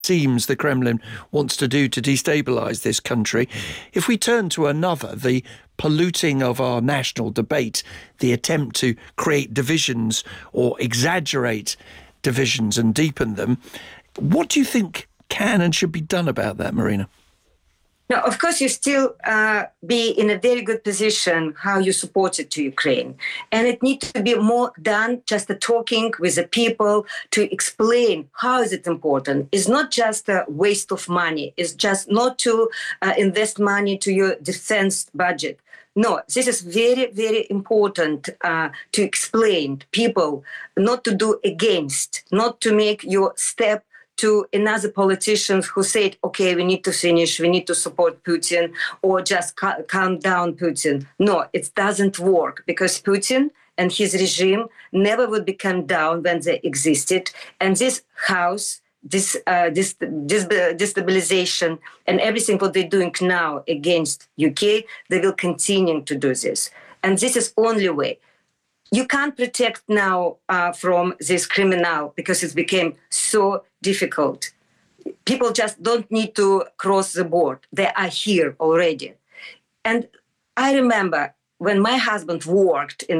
seems the Kremlin wants to do to destabilize this country. If we turn to another, the polluting of our national debate, the attempt to create divisions or exaggerate divisions and deepen them, what do you think can and should be done about that, Marina? Now, of course, you still be in a very good position how you support it to Ukraine. And it needs to be more done just talking with the people to explain how is it important. It's not just a waste of money. It's just not to invest money to your defense budget. No, this is very, very important to explain to people, not to do against, not to make your step to another politicians who said, okay, we need to finish, we need to support Putin, or just calm down Putin. No, it doesn't work, because Putin and his regime never would be calmed down when they existed. And this house, this destabilization and everything what they're doing now against UK, they will continue to do this. And this is only way. You can't protect now from this criminal, because it became so difficult. People just don't need to cross the border. They are here already. And I remember when my husband worked in